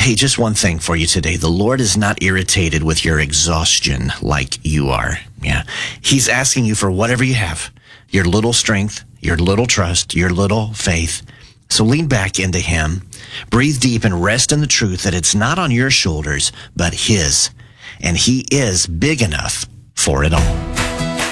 Hey, just one thing for you today. The Lord is not irritated with your exhaustion like you are. Yeah. He's asking you for whatever you have, your little strength, your little trust, your little faith. So lean back into Him, breathe deep, and rest in the truth that it's not on your shoulders, but His. And He is big enough for it all.